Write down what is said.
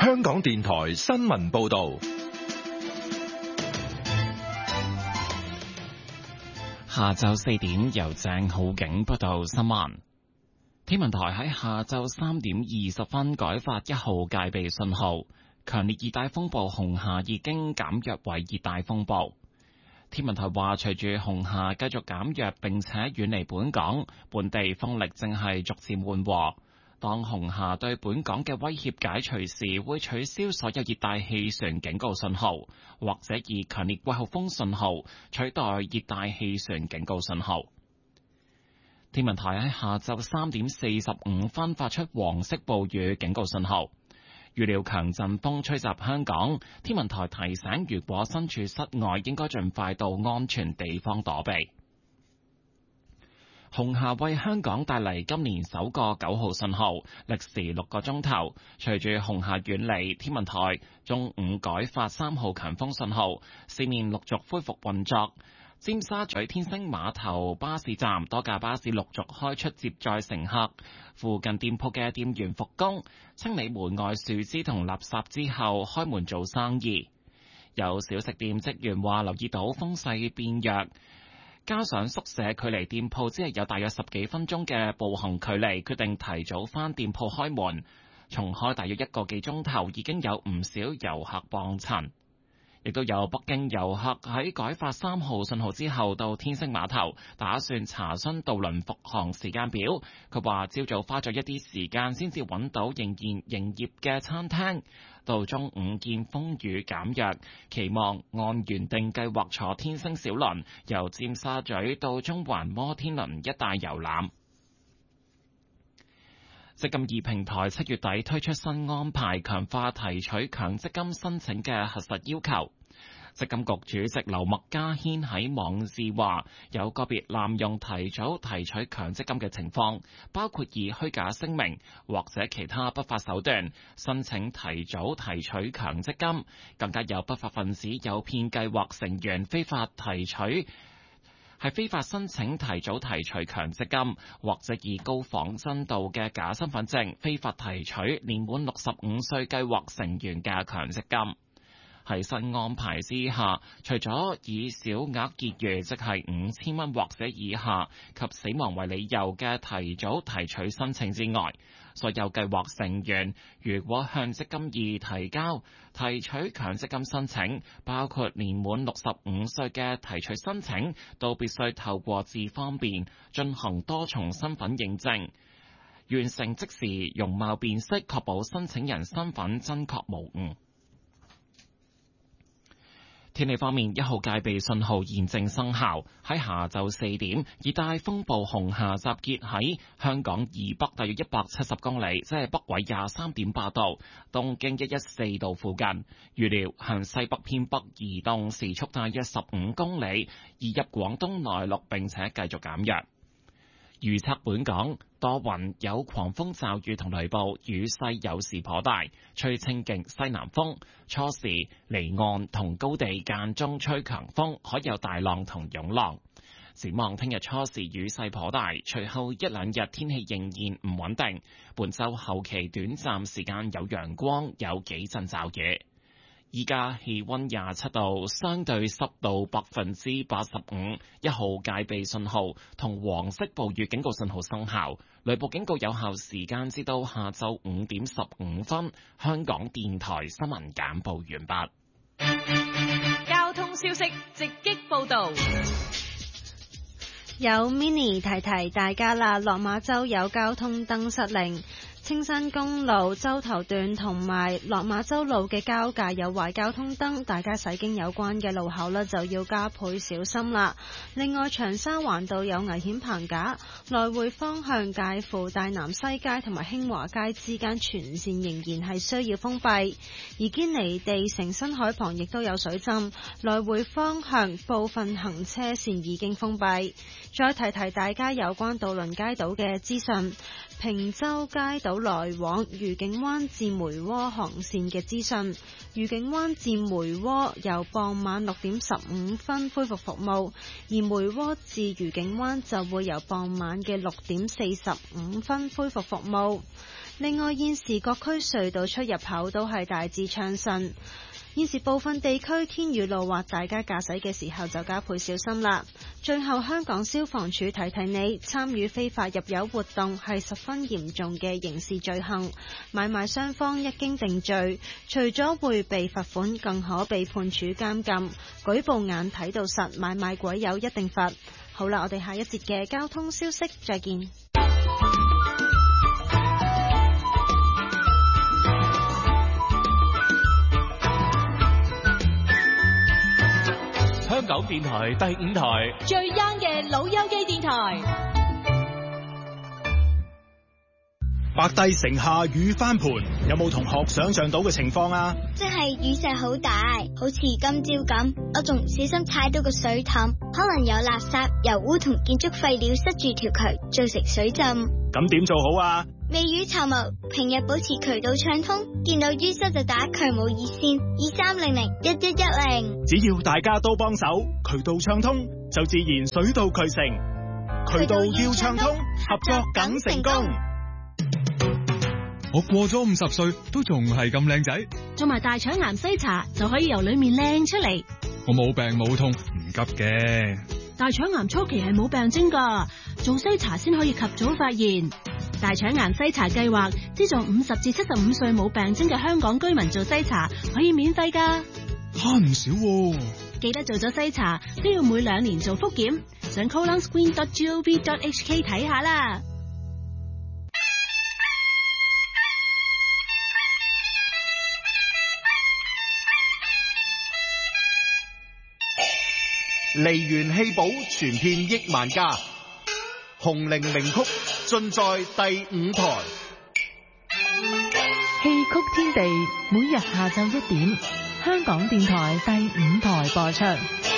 香港電台新聞報道。 下晝4點，由鄭浩景報道新聞。天文台喺下晝3點20分改發1號戒備信號，強烈熱帶風暴紅霞已經減弱為熱帶風暴。天文台話，隨住紅霞繼續減弱並且遠離本港，本地風力正係逐漸緩和。當紅霞對本港嘅威脅解除時，會取消所有熱帶氣旋警告信號，或者以強烈季候風信號取代熱帶氣旋警告信號。天文台喺下晝3點45分發出黃色暴雨警告信號，預料強陣風吹襲香港。天文台提醒，如果身處室外，應該盡快到安全地方躲避。紅霞為香港帶嚟今年首個9號信號，歷時6個鐘頭。隨住紅霞遠離，天文台中午改發3號強風信號，市面陸續恢復運作。尖沙咀天星碼頭巴士站多架巴士陸續開出接載乘客，附近店鋪嘅店員復工，清理門外樹枝同垃圾之後開門做生意。有小食店職員話留意到風勢變弱，加上宿舍距離店鋪只係有大約10幾分鐘嘅步行距離，決定提早返店鋪開門。重開大約1個幾鐘頭，已經有唔少遊客幫襯。亦都有北京遊客喺改發3號信號之後到天星碼頭，打算查詢渡輪復航時間表。佢話朝早花咗一啲時間先至揾到仍然營業嘅餐廳，到中午見風雨減弱，期望按原定計劃坐天星小輪由尖沙咀到中環摩天輪一帶遊覽。積金易平台7月底推出新安排，強化提取強積金申請嘅核實要求。積金局主席劉麥嘉軒喺網誌話，有個別濫用提早提取強積金嘅情況，包括以虛假聲明或者其他不法手段申請提早提取強積金，更加有不法分子誘騙計劃成員非法申請提早提取強積金，或者以高仿真度嘅假身份證非法提取年滿65歲計劃成員嘅強積金。喺新安排之下，除咗以小額結餘，即係5000蚊或者以下及死亡為理由嘅提早提取申請之外，所有計劃成員如果向積金易提交提取強積金申請，包括年滿65歲嘅提取申請，都必須透過智方便進行多重身份認證，完成即時容貌辨識，確保申請人身份真確無誤。天氣方面，1號戒備信號現正生效。喺下晝4點，熱帶風暴紅霞集結喺香港以北大約170公里，即係北緯23.8度、東經114度附近。預料向西北偏北移動，時速大約15公里，移入廣東內陸並且繼續減弱。預測本港多雲，有狂風驟雨同雷暴，雨勢有時頗大，吹清勁西南風。初時離岸同高地間中吹強風，可有大浪同湧浪。展望聽日初時雨勢頗大，隨後1、2日天氣仍然唔穩定。本週後期短暫時間有陽光，有幾陣驟雨。依家氣溫27度，相對濕度85%，1號戒備信號同黃色暴雨警告信號生效，雷暴警告有效時間至到下晝5點15分。香港電台新聞簡報完畢。 交通消息直擊報道。 有 Mini 提提大家啦，落馬洲有交通燈失靈。青山公路洲頭段同埋落馬洲路嘅交界有壞交通燈，大家駛經有關嘅路口呢就要加倍小心啦。另外，長沙灣道有危險棚架，來回方向介乎大南西街同埋興華街之間全線仍然係需要封閉。而堅尼地城新海旁亦都有水浸，來回方向部分行車線已經封閉。再提提大家有關渡輪街道嘅資訊，坪洲街道來往愉景灣至梅窩航線嘅資訊，愉景灣至梅窩由傍晚6點15分恢復服務，而梅窩至愉景灣就會由傍晚嘅6點45分恢復服務。 另外，現時各區隧道出入口都係大致暢順。現時部分地區天雨路滑，大家駕駛嘅時候就加倍小心啦。最後，香港消防處提提你，參與非法入油活動係十分嚴重嘅刑事罪行，買賣雙方一經定罪，除咗會被罰款，更可被判處監禁。舉報眼睇到實，買賣鬼友一定罰。好啦，我哋下一節嘅交通消息再見。 香港電台第5台最 young 嘅老友記電台。 白帝城下雨翻盤，有冇同學想象到嘅情況啊？ 即係雨勢好大，好似今朝咁，我仲唔小心踩到個水凼，可能有垃圾、油污同建築廢料塞住條渠，造成水浸。 咁點做好啊？ 未雨綢繆，平日保持渠道暢通，見到淤塞就打渠務熱線23001110。 只要大家都幫手，渠道暢通就自然水到渠成。渠道要暢通，合作梗成功。 我過咗50歲都仲係咁靚仔， 做埋大腸癌篩查就可以由裏面靚出嚟。 我冇病冇痛，唔急嘅。 大腸癌初期係冇病徵㗎，做篩查先可以及早發現。大腸癌篩查計劃資助50至75歲冇病徵嘅香港居民做篩查，可以免費㗎。 慳唔少喎。 記得做咗篩查都要每2年做複檢，上 colonscreen.gov.hk 睇下啦。 梨園戲寶傳遍億萬家，紅伶名曲盡在第5台。 戲曲天地每日下晝1點，香港電台第5台播出。